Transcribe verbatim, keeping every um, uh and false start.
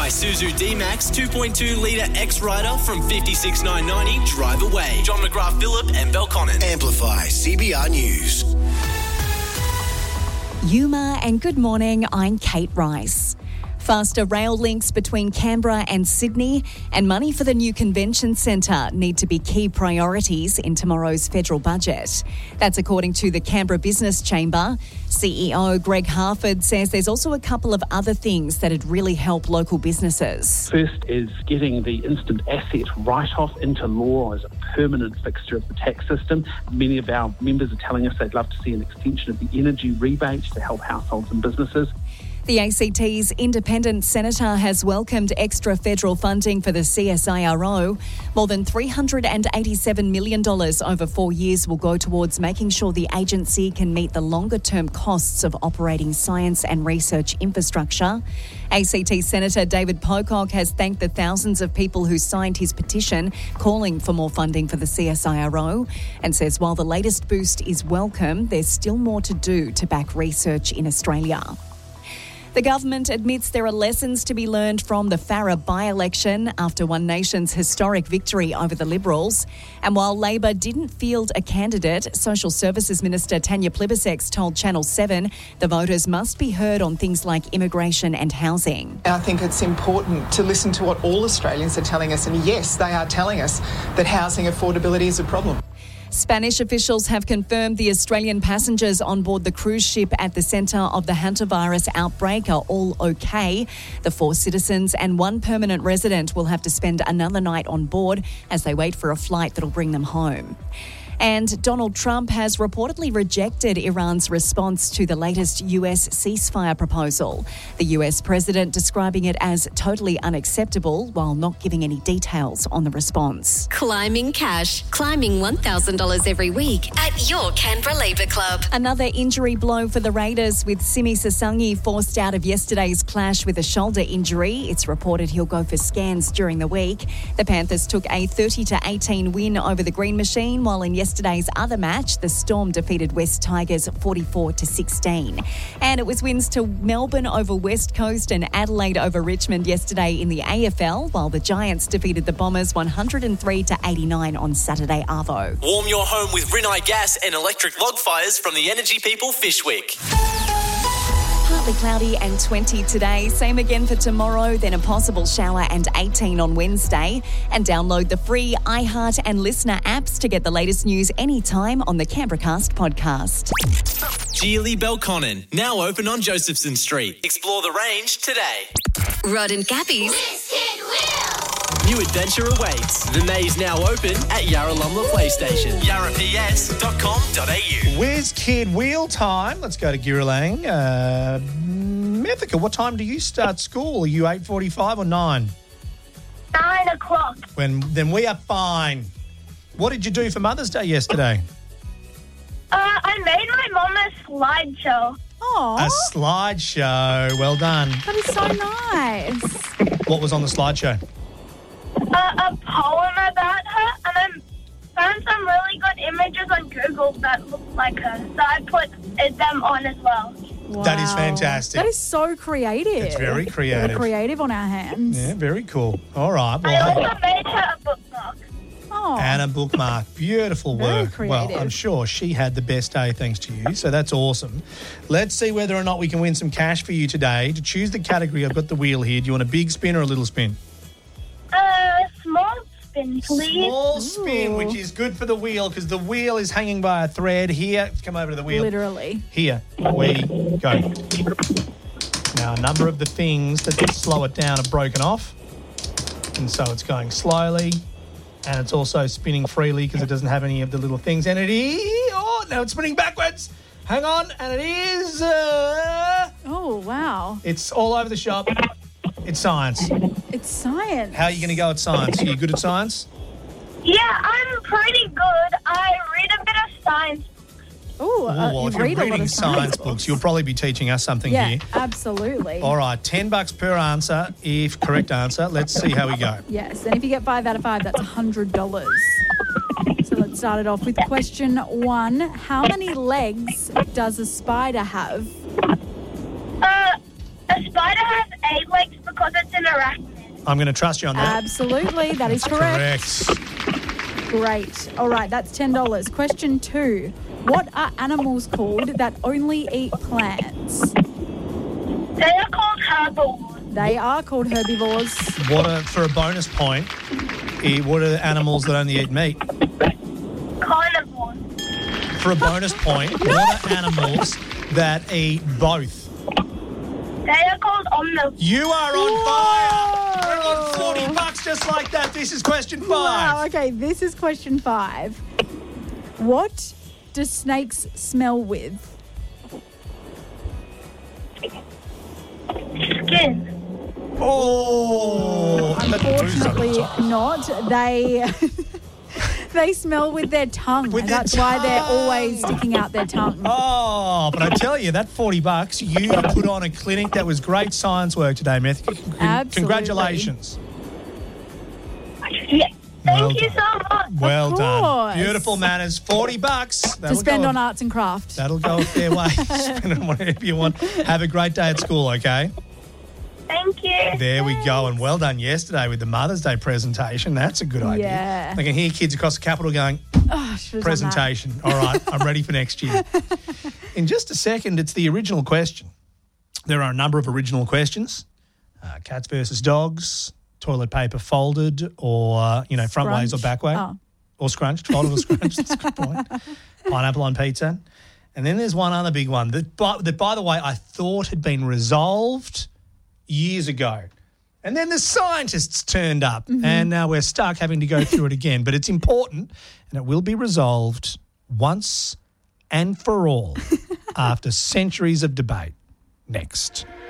Isuzu D-Max two point two litre X-Rider from fifty-six thousand nine hundred ninety drive away. John McGrath Phillip and Belconnen. Amplify C B R News. Yuma and good morning, I'm Kate Rice. Faster rail links between Canberra and Sydney and money for the new convention centre need to be key priorities in tomorrow's federal budget. That's according to the Canberra Business Chamber. C E O Greg Harford says there's also a couple of other things that'd really help local businesses. First is getting the instant asset write-off into law as a permanent fixture of the tax system. Many of our members are telling us they'd love to see an extension of the energy rebate to help households and businesses. The A C T's independent senator has welcomed extra federal funding for the C S I R O. More than three hundred eighty-seven million dollars over four years will go towards making sure the agency can meet the longer-term costs of operating science and research infrastructure. A C T Senator David Pocock has thanked the thousands of people who signed his petition calling for more funding for the C S I R O and says while the latest boost is welcome, there's still more to do to back research in Australia. The government admits there are lessons to be learned from the Farrer by-election after One Nation's historic victory over the Liberals. And while Labor didn't field a candidate, Social Services Minister Tanya Plibersek told Channel seven the voters must be heard on things like immigration and housing. I think it's important to listen to what all Australians are telling us. And yes, they are telling us that housing affordability is a problem. Spanish officials have confirmed the Australian passengers on board the cruise ship at the centre of the hantavirus outbreak are all okay. The four citizens and one permanent resident will have to spend another night on board as they wait for a flight that'll bring them home. And Donald Trump has reportedly rejected Iran's response to the latest U S ceasefire proposal. The U S president describing it as totally unacceptable while not giving any details on the response. Climbing cash. Climbing one thousand dollars every week at your Canberra Labour Club. Another injury blow for the Raiders with Simi Sasangi forced out of yesterday's clash with a shoulder injury. It's reported he'll go for scans during the week. The Panthers took a thirty to eighteen win over the Green Machine, while in yesterday's Yesterday's other match, the Storm defeated West Tigers forty-four to sixteen. And it was wins to Melbourne over West Coast and Adelaide over Richmond yesterday in the A F L, while the Giants defeated the Bombers one hundred three to eighty-nine on Saturday arvo. Warm your home with Rinnai gas and electric log fires from the Energy People Fishwick. Partly cloudy and twenty today. Same again for tomorrow, then a possible shower and eighteen on Wednesday. And download the free iHeart and Listener apps to get the latest news anytime on the Canberracast podcast. Geely Belconnen, now open on Josephson Street. Explore the range today. Rod and Gabby's New adventure awaits. The maze now open at Yarralumla PlayStation. yarra p s dot com dot a u. Whiz Kid Wheel time. Let's go to Giralang. Uh, Methica, what time do you start school? Are you eight forty-five or nine? Nine o'clock. When then we are fine. What did you do for Mother's Day yesterday? Uh, I made my mum a slideshow. Oh, A slideshow. Well done. that is so nice. What was on the slideshow? Uh, a poem about her, and I found some really good images on Google that look like her, so I put them on as well. Wow. That is fantastic. That is so creative. It's very creative. We're creative on our hands. Yeah, very cool. All right. I Well, also made her a bookmark. Oh, and a bookmark. Beautiful Very work. creative. Well, I'm sure she had the best day thanks to you, so that's awesome. Let's see whether or not we can win some cash for you today. To choose the category, I've got the wheel here. Do you want a big spin or a little spin? Uh, small spin, please. Small spin, which is good for the wheel because the wheel is hanging by a thread. Here, come over to the wheel. literally. Here we go. Now, a number of the things that slow it down are broken off, and so it's going slowly, and it's also spinning freely because it doesn't have any of the little things. And it is... Oh, now it's spinning backwards. Hang on, and it is... Uh, Oh, wow. it's all over the shop. It's science. It's science. How are you going to go at science? Are you good at science? Yeah, I'm pretty good. I read a bit of science. Ooh, Oh, uh, well, you if you're read a lot reading of science books, you'll probably be teaching us something Yeah, here. absolutely. All right, ten bucks per answer, if correct answer. Let's see how we go. Yes, and if you get five out of five, that's one hundred dollars. So let's start it off with question one. How many legs does a spider have? Uh, a spider has eight legs because it's in arachnid. I'm going to trust you on that. Absolutely, that is correct. Correct. Great. All right, that's ten dollars. Question two. What are animals called that only eat plants? They are called herbivores. They are called herbivores. What are, for a bonus point, eh, what are the animals that only eat meat? Carnivores. For a bonus point, what are animals that eat both? They are called omnivores. You are on fire! We're on forty bucks just like that. This is question five. Wow, okay, this is question five. What do snakes smell with? Skin. Oh! Unfortunately not. They they smell with their tongue. With and their that's why they're tongue. always sticking out their tongue. Oh, but I tell you, that forty bucks, you put on a clinic that was great science work today, Meth. Con- Absolutely. Congratulations. Yes. Thank Well you done. so much. Well course. done. Beautiful manners. forty bucks. To That'll spend go on a- arts and crafts. That'll go a fair way. Spend on whatever you want. Have a great day at school, okay? Thank you. There we go. And well done yesterday with the Mother's Day presentation. That's a good idea. Yeah. I can hear kids across the capital going, Oh, should've done that. presentation. All right, I'm ready for next year. In just a second, it's the original question. There are a number of original questions. Uh, cats versus dogs, toilet paper folded or, you know, front ways or Scrunch. back way. Oh. Or scrunched, folded or scrunched. That's a good point. Pineapple on pizza. And then there's one other big one that, by, that, by the way, I thought had been resolved years ago. And then the scientists turned up Mm-hmm. and now we're stuck having to go through it again. But it's important and it will be resolved once and for all after centuries of debate. Next.